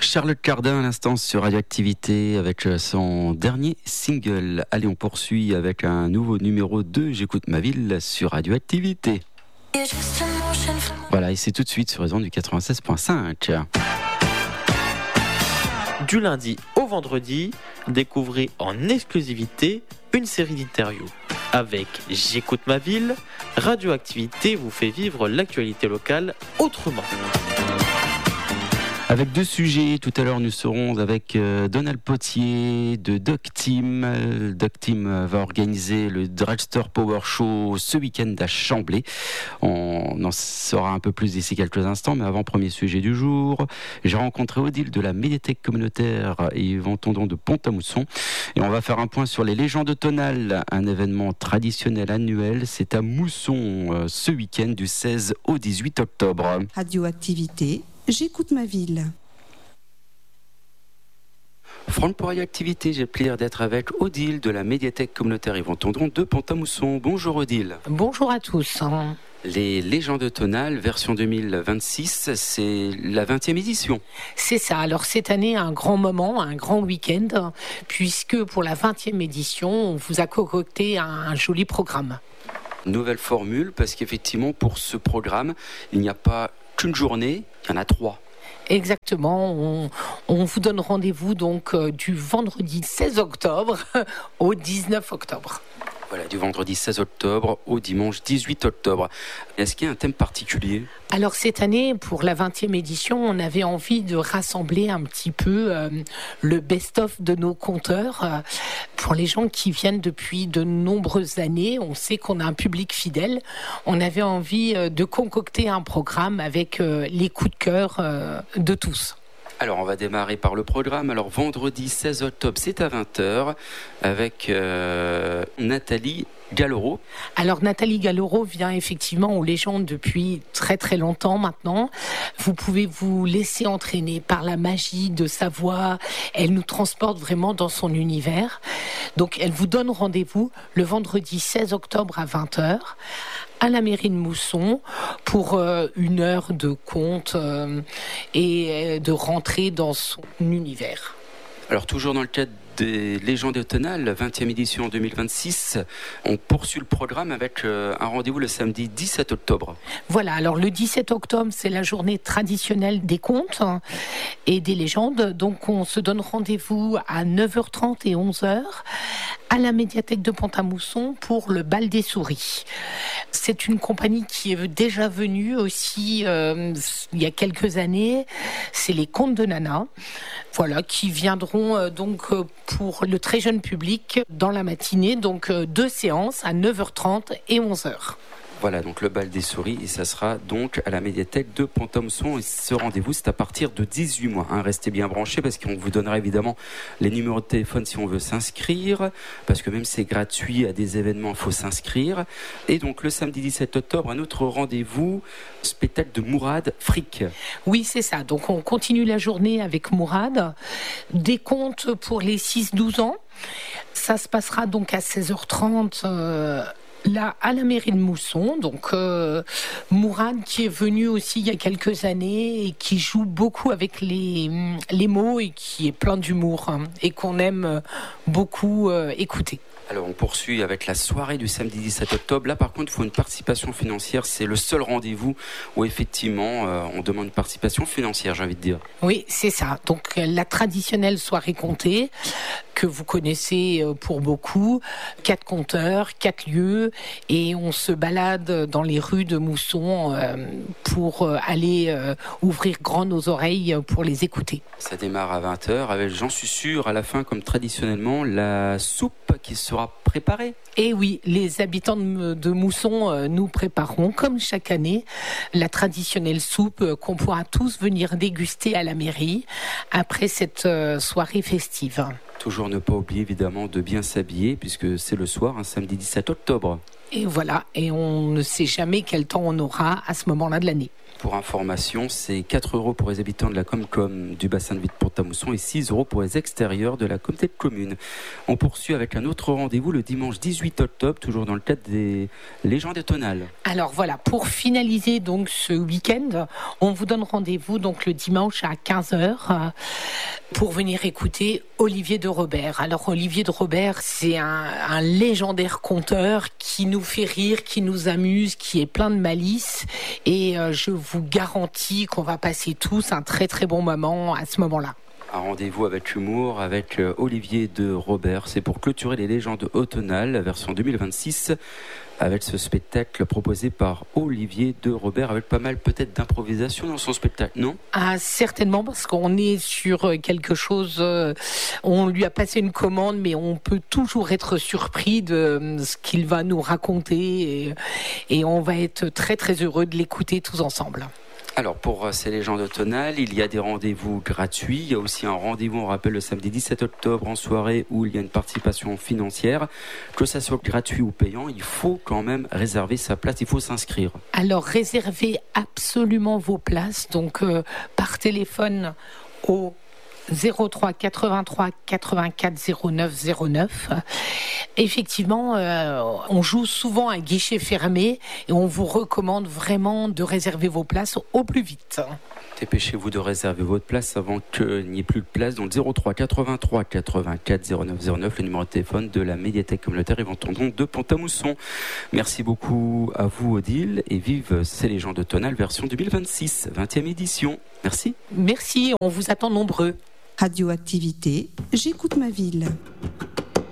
Charlotte Cardin à l'instant sur Radioactivité avec son dernier single. Allez, on poursuit avec un nouveau numéro 2, J'écoute ma ville sur Radioactivité. Voilà, et c'est tout de suite sur raison du 96.5. Du lundi au vendredi, découvrez en exclusivité une série d'interviews. Avec J'écoute ma ville, Radioactivité vous fait vivre l'actualité locale autrement. Avec deux sujets, tout à l'heure nous serons avec Donald Potier de Doc Team. Doc Team va organiser le Dragster Power Show ce week-end à Chamblay. On en saura un peu plus d'ici quelques instants, mais avant, premier sujet du jour. J'ai rencontré Odile de la médiathèque communautaire et Yvan Tondon de Pont-à-Mousson. Et on va faire un point sur les légendes automnales, un événement traditionnel annuel. C'est à Mousson ce week-end du 16 au 18 octobre. Radioactivité. J'écoute ma ville. Franck pour Radioactivité, j'ai le plaisir d'être avec Odile de la médiathèque communautaire Yvan Tondron de Pont-à-Mousson. Bonjour Odile. Bonjour à tous. Les légendes automnales, version 2026, c'est la 20e édition. C'est ça. Alors cette année, un grand moment, un grand week-end, puisque pour la 20e édition, on vous a concocté un joli programme. Nouvelle formule, parce qu'effectivement, pour ce programme, il n'y a pas qu'une journée, il y en a 3. Exactement, on vous donne rendez-vous donc du vendredi 16 octobre au 19 octobre. Voilà, du vendredi 16 octobre au dimanche 18 octobre. Est-ce qu'il y a un thème particulier ? Alors cette année, pour la 20e édition, on avait envie de rassembler un petit peu le best-of de nos conteurs. Pour les gens qui viennent depuis de nombreuses années, on sait qu'on a un public fidèle. On avait envie de concocter un programme avec les coups de cœur de tous. Alors, on va démarrer par le programme. Alors, vendredi 16 octobre, c'est à 20h avec Nathalie Galloro. Alors, Nathalie Galloro vient effectivement aux légendes depuis très très longtemps maintenant. Vous pouvez vous laisser entraîner par la magie de sa voix. Elle nous transporte vraiment dans son univers. Donc, elle vous donne rendez-vous le vendredi 16 octobre à 20h. À la mairie de Mousson pour une heure de conte et de rentrer dans son univers. Alors toujours dans le cadre des légendes automnales, 20e édition en 2026, on poursuit le programme avec un rendez-vous le samedi 17 octobre. Voilà, alors le 17 octobre, c'est la journée traditionnelle des contes et des légendes. Donc on se donne rendez-vous à 9h30 et 11h à la médiathèque de Pont-à-Mousson pour le bal des souris. C'est une compagnie qui est déjà venue aussi il y a quelques années. C'est les Contes de Nana, voilà, qui viendront donc pour le très jeune public dans la matinée. Donc 2 séances à 9h30 et 11h. Voilà, donc le bal des souris, et ça sera donc à la médiathèque de Pont-à-Mousson. Et ce rendez-vous, c'est à partir de 18 mois. Restez bien branchés parce qu'on vous donnera évidemment les numéros de téléphone si on veut s'inscrire. Parce que même si c'est gratuit à des événements, il faut s'inscrire. Et donc le samedi 17 octobre, un autre rendez-vous, spectacle de Mourad Frick. Oui, c'est ça. Donc on continue la journée avec Mourad. Des contes pour les 6-12 ans. Ça se passera donc à 16h30. Là, à la mairie de Mousson, donc Mourad qui est venu aussi il y a quelques années et qui joue beaucoup avec les mots et qui est plein d'humour et qu'on aime beaucoup écouter. Alors on poursuit avec la soirée du samedi 17 octobre. Là par contre il faut une participation financière. C'est le seul rendez-vous où effectivement on demande une participation financière, j'ai envie de dire. Oui, c'est ça. Donc la traditionnelle soirée comptée que vous connaissez pour beaucoup. 4 compteurs, 4 lieux et on se balade dans les rues de Mousson pour aller ouvrir grand nos oreilles pour les écouter. Ça démarre à 20h avec, j'en suis sûr, à la fin comme traditionnellement, la soupe qui sera préparée. Et oui, les habitants de Mousson nous prépareront, comme chaque année, la traditionnelle soupe qu'on pourra tous venir déguster à la mairie après cette soirée festive. Toujours ne pas oublier évidemment de bien s'habiller puisque c'est le soir, un samedi 17 octobre. Et voilà, et on ne sait jamais quel temps on aura à ce moment-là de l'année. Pour information, c'est 4 € pour les habitants de la Comcom du bassin de vie de Pont-à-Mousson et 6 € pour les extérieurs de la communauté de communes. On poursuit avec un autre rendez-vous le dimanche 18 octobre, toujours dans le cadre des légendes automnales. Alors voilà, pour finaliser donc ce week-end, on vous donne rendez-vous donc le dimanche à 15h pour venir écouter Olivier de Robert. Alors Olivier de Robert, c'est un légendaire conteur qui nous fait rire, qui nous amuse, qui est plein de malice, et je vous garantis qu'on va passer tous un très très bon moment à ce moment-là. Un rendez-vous avec humour avec Olivier de Robert. C'est pour clôturer les légendes automnales, version 2026, avec ce spectacle proposé par Olivier de Robert, avec pas mal peut-être d'improvisation dans son spectacle, non ? Ah, certainement, parce qu'on est sur quelque chose, on lui a passé une commande, mais on peut toujours être surpris de ce qu'il va nous raconter, et on va être très très heureux de l'écouter tous ensemble. Alors pour ces légendes automnales, il y a des rendez-vous gratuits. Il y a aussi un rendez-vous, on rappelle, le samedi 17 octobre en soirée où il y a une participation financière. Que ça soit gratuit ou payant, il faut quand même réserver sa place, il faut s'inscrire. Alors réservez absolument vos places, donc par téléphone au 03 83 84 09 09. Effectivement, on joue souvent à guichet fermé et on vous recommande vraiment de réserver vos places au plus vite. Dépêchez-vous de réserver votre place avant qu'il n'y ait plus de place. Donc 03 83 84 09 09, le numéro de téléphone de la médiathèque communautaire Yvan Tendon de Pont-à-Mousson. Merci beaucoup à vous, Odile, et vive ces légendes automnales version 2026, 20e édition. Merci. Merci, on vous attend nombreux. Radioactivité, j'écoute ma ville.